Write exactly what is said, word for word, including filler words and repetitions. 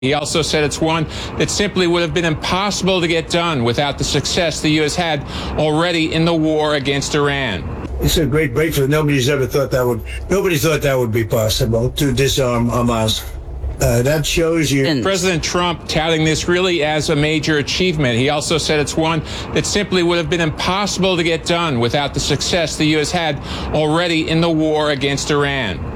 He also said it's one that simply would have been impossible to get done without the success the U S had already in the war against Iran. It's a great breakthrough. Nobody's ever thought that would. Nobody thought that would be possible to disarm Hamas. Uh, that shows you. President Trump touting this really as a major achievement. He also said it's one that simply would have been impossible to get done without the success the U S had already in the war against Iran.